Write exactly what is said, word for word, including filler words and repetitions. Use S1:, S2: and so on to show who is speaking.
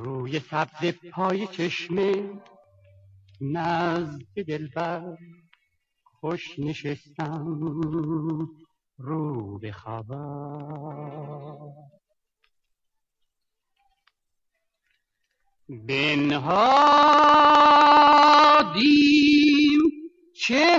S1: روی سبز پای چشمه نزد دلبر خوش نشستم رو به خبر. بنهادیم چه